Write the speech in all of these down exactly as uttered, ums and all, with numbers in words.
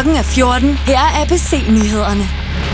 Klokken er fjorten. Her er A B C-nyhederne.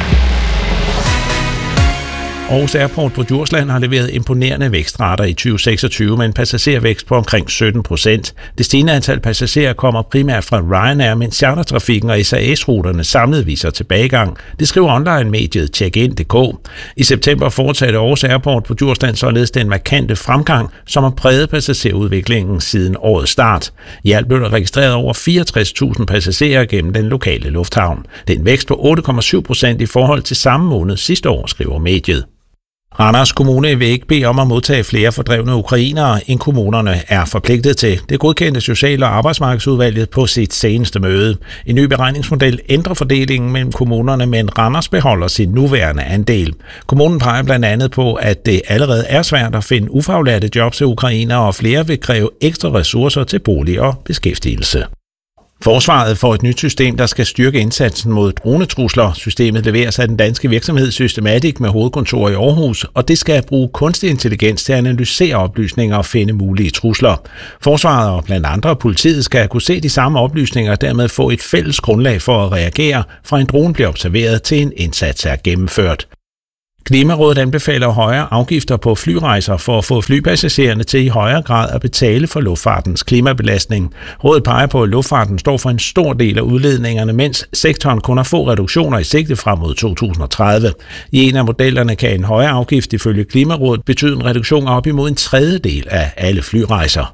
Aarhus Airport på Djursland har leveret imponerende vækstrater i tyve seksogtyve med en passagervækst på omkring sytten procent. Det stigende antal passagerer kommer primært fra Ryanair, mens chartertrafikken og S A S-ruterne samlet viser tilbagegang. Det skriver online-mediet Check-in punktum d k. I september fortsatte Aarhus Airport på Djursland således den markante fremgang, som har præget passagerudviklingen siden årets start. I alt blev der registreret over fireogtres tusind passagerer gennem den lokale lufthavn. Det er en vækst på otte komma syv procent i forhold til samme måned sidste år, skriver mediet. Randers Kommune vil ikke bede om at modtage flere fordrevne ukrainere, end kommunerne er forpligtet til. Det godkendte Social- og Arbejdsmarkedsudvalget på sit seneste møde. En ny beregningsmodel ændrer fordelingen mellem kommunerne, men Randers beholder sin nuværende andel. Kommunen peger blandt andet på, at det allerede er svært at finde ufaglærte jobs til ukrainere, og flere vil kræve ekstra ressourcer til bolig og beskæftigelse. Forsvaret får et nyt system, der skal styrke indsatsen mod dronetrusler. Systemet leveres af den danske virksomhed Systematic med hovedkontor i Aarhus, og det skal bruge kunstig intelligens til at analysere oplysninger og finde mulige trusler. Forsvaret og blandt andre politiet skal kunne se de samme oplysninger og dermed få et fælles grundlag for at reagere, fra en drone bliver observeret til en indsats er gennemført. Klimarådet anbefaler højere afgifter på flyrejser for at få flypassagererne til i højere grad at betale for luftfartens klimabelastning. Rådet peger på, at luftfarten står for en stor del af udledningerne, mens sektoren kun har få reduktioner i sigte frem mod to tusind og tredive. I en af modellerne kan en højere afgift ifølge Klimarådet betyde en reduktion op imod en tredjedel af alle flyrejser.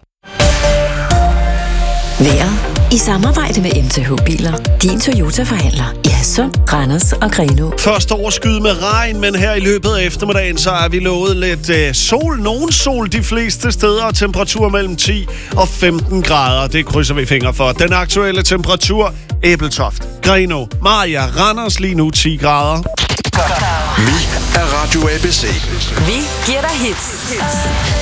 Vejret i samarbejde med M T H Biler. Din Toyota-forhandler i Hadsund, Randers og Grenaa. Først overskyet med regn, men her i løbet af eftermiddagen, så er vi lovet lidt øh, sol. Nogen sol de fleste steder, og temperatur mellem ti og femten grader. Det krydser vi fingre for. Den aktuelle temperatur, Ebeltoft, Grenaa, Maria, Randers lige nu ti grader. Vi er Radio A B C. Vi giver dig hits.